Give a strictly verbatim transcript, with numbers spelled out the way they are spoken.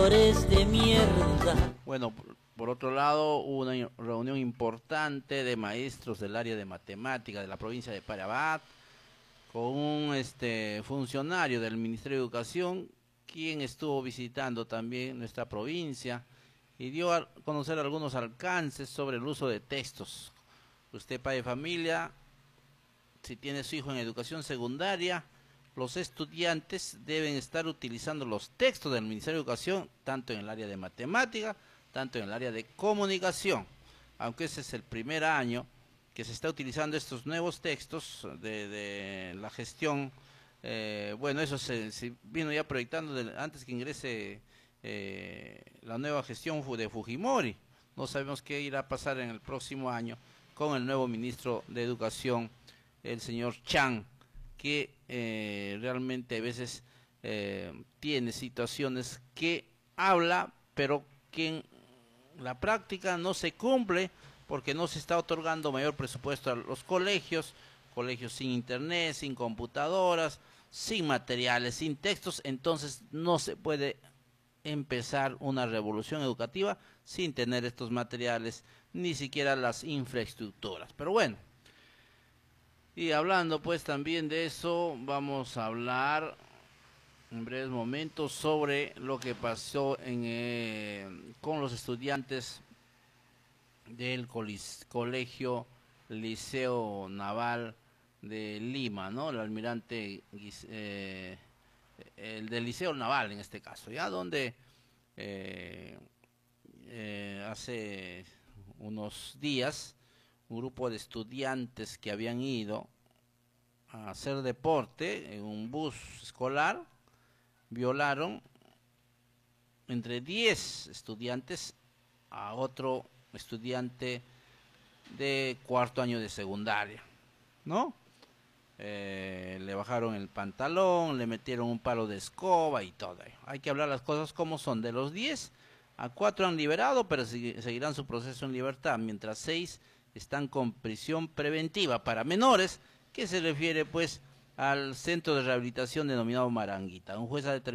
de mierda. Bueno, por, por otro lado, hubo una reunión importante de maestros del área de matemática de la provincia de Parabat con un este, funcionario del Ministerio de Educación, quien estuvo visitando también nuestra provincia y dio a conocer algunos alcances sobre el uso de textos. Usted, padre de familia, si tiene su hijo en educación secundaria, los estudiantes deben estar utilizando los textos del Ministerio de Educación, tanto en el área de matemática, tanto en el área de comunicación. Aunque ese es el primer año que se está utilizando estos nuevos textos de, de la gestión, eh, bueno, eso se, se vino ya proyectando de, antes que ingrese eh, la nueva gestión de Fujimori. No sabemos qué irá a pasar en el próximo año con el nuevo ministro de Educación, el señor Chang, que eh, realmente a veces eh, tiene situaciones que habla, pero que en la práctica no se cumple porque no se está otorgando mayor presupuesto a los colegios, colegios sin internet, sin computadoras, sin materiales, sin textos, entonces no se puede empezar una revolución educativa sin tener estos materiales, ni siquiera las infraestructuras. Pero bueno, y hablando pues también de eso, vamos a hablar en breves momentos sobre lo que pasó en, eh, con los estudiantes del Colegio Liceo Naval de Lima, ¿no? El almirante, eh, el del Liceo Naval en este caso, ya donde eh, eh, hace unos días un grupo de estudiantes que habían ido a hacer deporte en un bus escolar violaron entre diez estudiantes a otro estudiante de cuarto año de secundaria, ¿no? Eh, le bajaron el pantalón, le metieron un palo de escoba y todo. Hay que hablar las cosas como son. De los diez, a cuatro han liberado, pero seguirán su proceso en libertad, mientras seis están con prisión preventiva para menores, que se refiere pues al centro de rehabilitación denominado Maranguita. Un juez ha determinado